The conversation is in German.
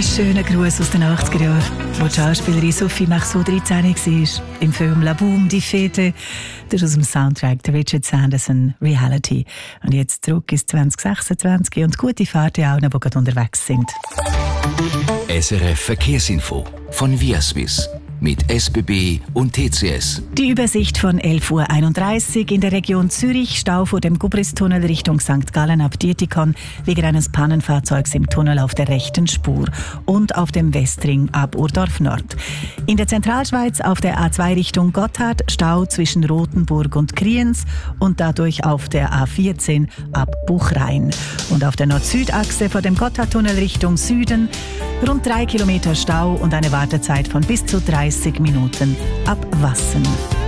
Ein schöner Gruß aus den 80er Jahren, wo die Schauspielerin Sophie Marceau 13 war. Im Film La Boum, die Fete. Das ist aus dem Soundtrack der Richard Sanderson Reality. Und jetzt zurück ins 2026 und gute Fahrt an allen, die gerade unterwegs sind. SRF Verkehrsinfo von Viaswiss mit SBB und TCS. Die Übersicht von 11:31 Uhr in der Region Zürich. Stau vor dem Gubristunnel Richtung St. Gallen ab Dietikon wegen eines Pannenfahrzeugs im Tunnel auf der rechten Spur und auf dem Westring ab Urdorf Nord. In der Zentralschweiz auf der A2 Richtung Gotthard Stau zwischen Rothenburg und Kriens und dadurch auf der A14 ab Buchrain. Und auf der Nord-Süd-Achse vor dem Gotthardtunnel Richtung Süden rund 3 Kilometer Stau und eine Wartezeit von bis zu 30 Minuten ab Wassen.